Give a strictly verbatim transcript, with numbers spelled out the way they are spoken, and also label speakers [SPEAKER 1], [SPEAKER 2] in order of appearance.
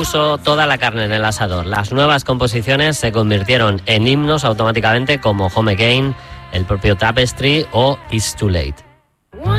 [SPEAKER 1] puso toda la carne en el asador. Las nuevas composiciones se convirtieron en himnos automáticamente como Home Again, el propio Tapestry o It's Too Late.